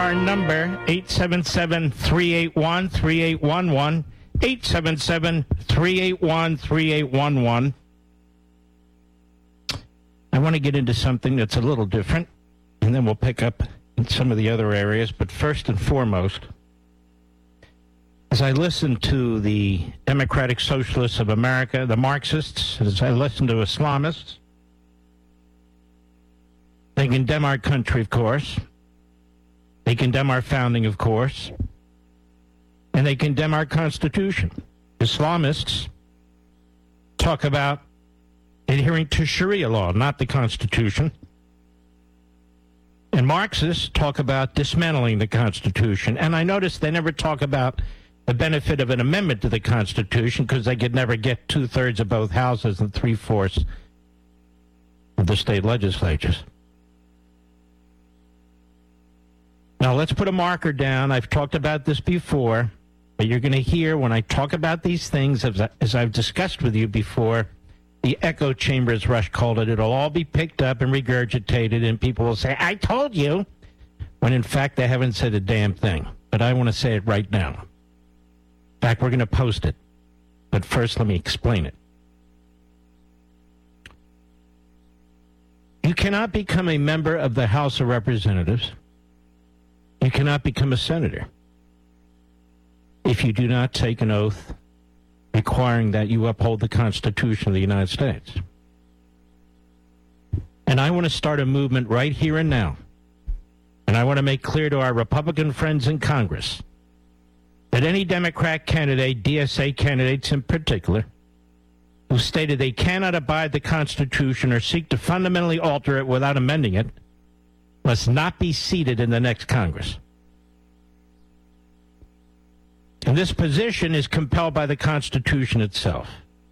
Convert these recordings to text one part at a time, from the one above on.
our number, 877-381-3811, 877-381-3811. I want to get into something that's a little different, and then we'll pick up in some of the other areas. But first and foremost, as I listen to the Democratic Socialists of America, the Marxists, as I listen to Islamists, they condemn our country, of course. They condemn our founding, of course. And they condemn our Constitution. Islamists talk about adhering to Sharia law, not the Constitution. And Marxists talk about dismantling the Constitution. And I notice they never talk about the benefit of an amendment to the Constitution because they could never get 2/3 of both houses and 3/4 of the state legislatures. Now, let's put a marker down. I've talked about this before, but you're going to hear when I talk about these things, as I've discussed with you before, the echo chamber, as Rush called it. It'll all be picked up and regurgitated, and people will say, I told you, when in fact they haven't said a damn thing. But I want to say it right now. In fact, we're going to post it. But first, let me explain it. You cannot become a member of the House of Representatives. You cannot become a senator if you do not take an oath requiring that you uphold the Constitution of the United States. And I want to start a movement right here and now. And I want to make clear to our Republican friends in Congress that any Democrat candidate, DSA candidates in particular, who stated they cannot abide the Constitution or seek to fundamentally alter it without amending it, must not be seated in the next Congress. And this position is compelled by the Constitution itself.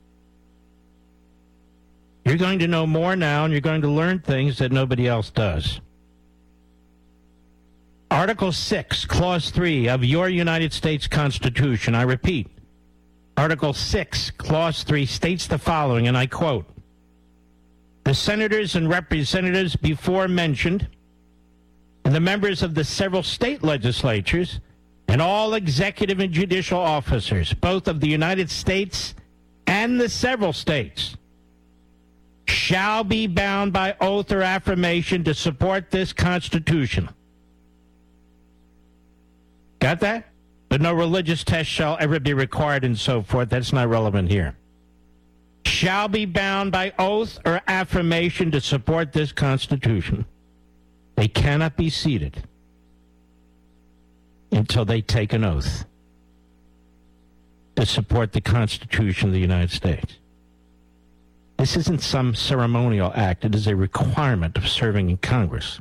You're going to know more now, and you're going to learn things that nobody else does. Article 6, Clause 3 of your United States Constitution, I repeat, Article 6, Clause 3 states the following, and I quote, "The senators and representatives before mentioned, and the members of the several state legislatures, and all executive and judicial officers, both of the United States and the several states, shall be bound by oath or affirmation to support this Constitution." Got that? But no religious test shall ever be required and so forth. That's not relevant here. Shall be bound by oath or affirmation to support this Constitution. They cannot be seated until they take an oath to support the Constitution of the United States. This isn't some ceremonial act. It is a requirement of serving in Congress.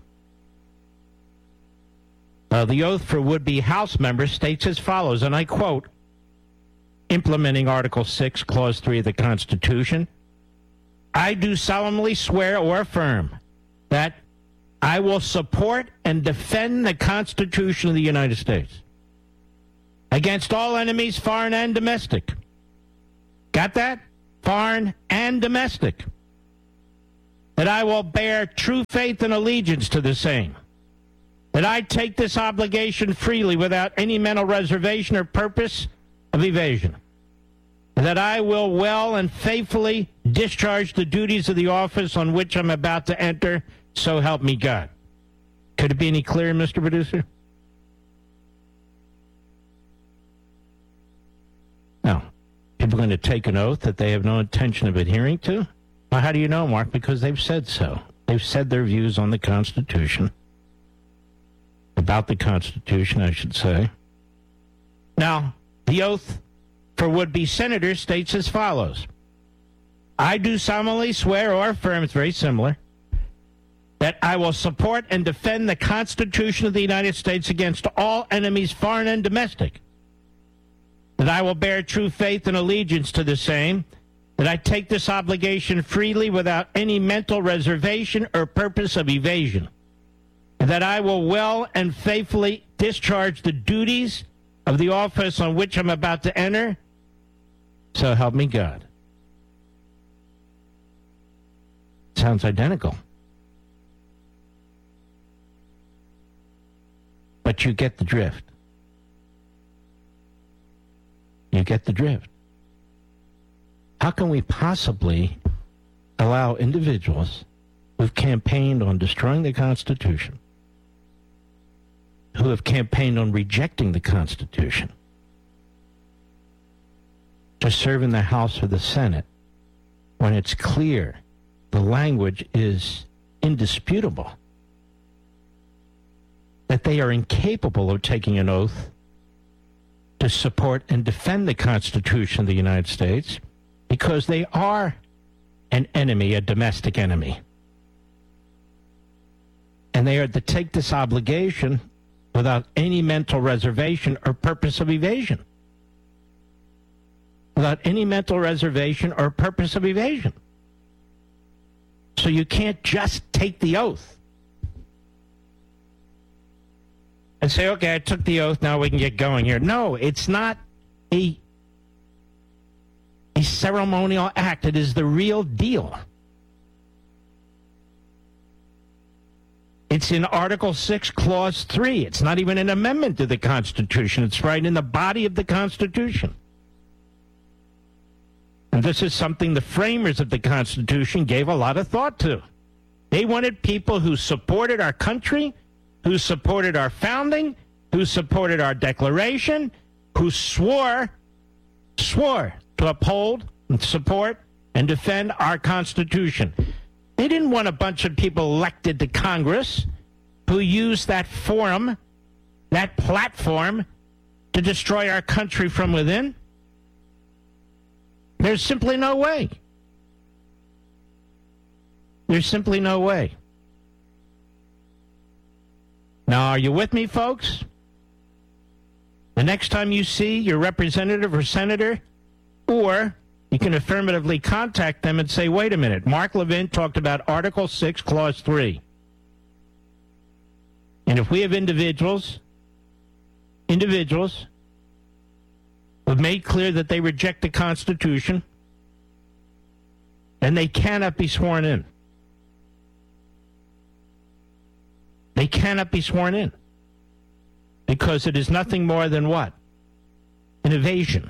The oath for would-be House members states as follows, and I quote, implementing Article 6, Clause 3 of the Constitution, "I do solemnly swear or affirm that I will support and defend the Constitution of the United States against all enemies, foreign and domestic." Got that? Foreign and domestic. "That I will bear true faith and allegiance to the same. That I take this obligation freely without any mental reservation or purpose of evasion. And that I will well and faithfully discharge the duties of the office on which I'm about to enter, so help me God." Could it be any clearer, Mr. Producer? Now, people are going to take an oath that they have no intention of adhering to? Well, how do you know, Mark? Because they've said so. They've said their views on the Constitution. About the Constitution, I should say. Now, the oath for would-be senators states as follows. "I do solemnly swear or affirm," it's very similar, "that I will support and defend the Constitution of the United States against all enemies, foreign and domestic. That I will bear true faith and allegiance to the same. That I take this obligation freely without any mental reservation or purpose of evasion. And that I will well and faithfully discharge the duties of the office on which I'm about to enter. So help me God." Sounds identical. But But you get the drift. You get the drift. How can we possibly allow individuals who've campaigned on destroying the Constitution, who have campaigned on rejecting the Constitution, to serve in the House or the Senate when it's clear the language is indisputable, that they are incapable of taking an oath to support and defend the Constitution of the United States because they are an enemy, a domestic enemy. And they are to take this obligation without any mental reservation or purpose of evasion. Without any mental reservation or purpose of evasion. So you can't just take the oath and say, okay, I took the oath, now we can get going here. No, it's not a ceremonial act. It is the real deal. It's in Article 6, Clause 3. It's not even an amendment to the Constitution. It's right in the body of the Constitution. And this is something the framers of the Constitution gave a lot of thought to. They wanted people who supported our country, who supported our founding, who supported our Declaration, who swore to uphold and support and defend our Constitution. They didn't want a bunch of people elected to Congress who used that forum, that platform, to destroy our country from within. There's simply no way. There's simply no way. Now, are you with me, folks? The next time you see your representative or senator, or you can affirmatively contact them and say, wait a minute, Mark Levin talked about Article 6, Clause 3. And if we have individuals who have made clear that they reject the Constitution, then they cannot be sworn in. They cannot be sworn in. Because it is nothing more than what? An evasion.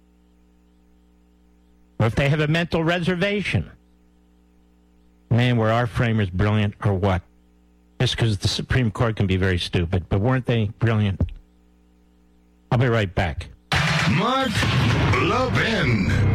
Or if they have a mental reservation. Man, were our framers brilliant or what? Just because the Supreme Court can be very stupid. But weren't they brilliant? I'll be right back. Mark Levin.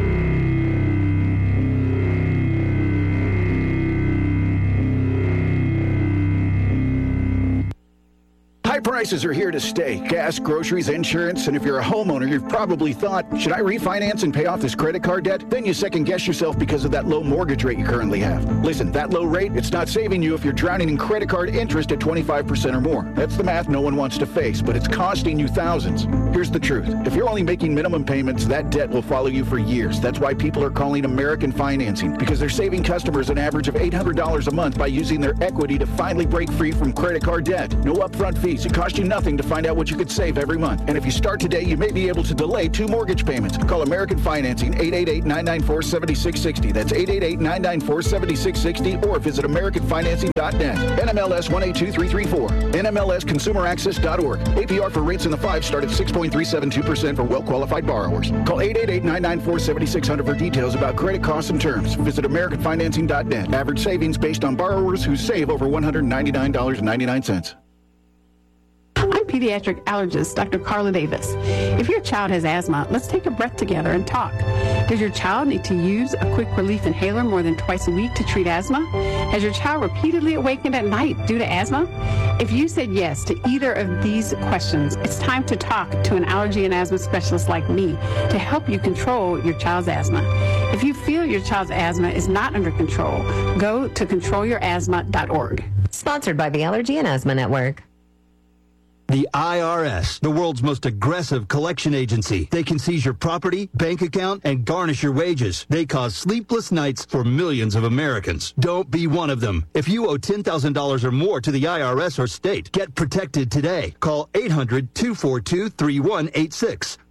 High prices are here to stay. Gas, groceries, insurance, and if you're a homeowner, you've probably thought, should I refinance and pay off this credit card debt? Then you second guess yourself because of that low mortgage rate you currently have. Listen, that low rate, it's not saving you if you're drowning in credit card interest at 25% or more. That's the math no one wants to face, but it's costing you thousands. Here's the truth. If you're only making minimum payments, that debt will follow you for years. That's why people are calling American Financing, because they're saving customers an average of $800 a month by using their equity to finally break free from credit card debt. No upfront fees. It costs you nothing to find out what you could save every month. And if you start today, you may be able to delay 2 mortgage payments. Call American Financing, 888-994-7660. That's 888-994-7660, or visit AmericanFinancing.net. NMLS 182334. NMLSConsumerAccess.org. APR for rates in the 5 start at 6.372% for well-qualified borrowers. Call 888-994-7600 for details about credit costs and terms. Visit AmericanFinancing.net. Average savings based on borrowers who save over $199.99. I'm pediatric allergist Dr. Carla Davis. If your child has asthma, let's take a breath together and talk. Does your child need to use a quick relief inhaler more than twice a week to treat asthma? Has your child repeatedly awakened at night due to asthma? If you said yes to either of these questions, it's time to talk to an allergy and asthma specialist like me to help you control your child's asthma. If you feel your child's asthma is not under control, go to controlyourasthma.org. Sponsored by the Allergy and Asthma Network. The IRS, the world's most aggressive collection agency. They can seize your property, bank account, and garnish your wages. They cause sleepless nights for millions of Americans. Don't be one of them. If you owe $10,000 or more to the IRS or state, get protected today. Call 800-242-3186.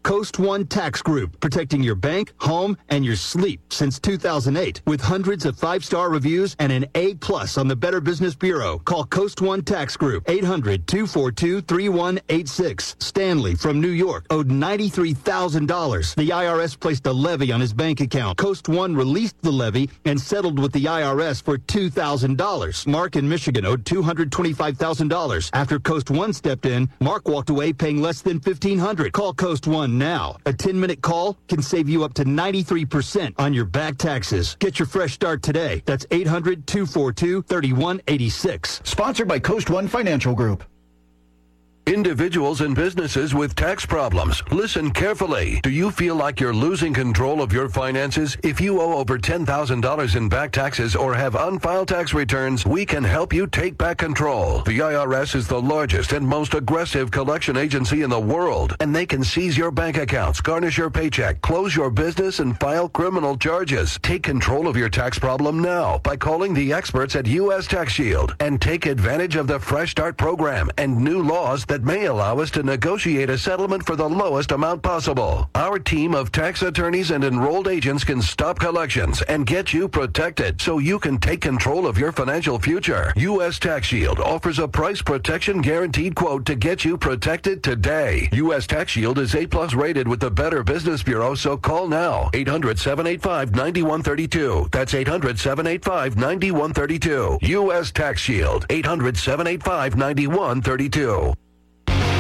Coast One Tax Group, protecting your bank, home, and your sleep since 2008 with hundreds of 5-star reviews and an A+ on the Better Business Bureau. Call Coast One Tax Group, 800-242-3186. Stanley from New York owed $93,000. The IRS placed a levy on his bank account. Coast One released the levy and settled with the IRS for $2,000. Mark in Michigan owed $225,000. After Coast One stepped in, Mark walked away paying less than $1,500. Call Coast One now. A 10-minute call can save you up to 93% on your back taxes. Get your fresh start today. That's 800-242-3186. Sponsored by Coast One Financial Group. Individuals and businesses with tax problems, listen carefully. Do you feel like you're losing control of your finances? If you owe over $10,000 in back taxes or have unfiled tax returns, we can help you take back control. The IRS is the largest and most aggressive collection agency in the world, and they can seize your bank accounts, garnish your paycheck, close your business, and file criminal charges. Take control of your tax problem now by calling the experts at U.S. Tax Shield and take advantage of the Fresh Start program and new laws that may allow us to negotiate a settlement for the lowest amount possible. Our team of tax attorneys and enrolled agents can stop collections and get you protected so you can take control of your financial future. U.S. Tax Shield offers a price protection guaranteed quote to get you protected today. U.S. Tax Shield is A+ rated with the Better Business Bureau, so call now. 800-785-9132. That's 800-785-9132. U.S. Tax Shield. 800-785-9132.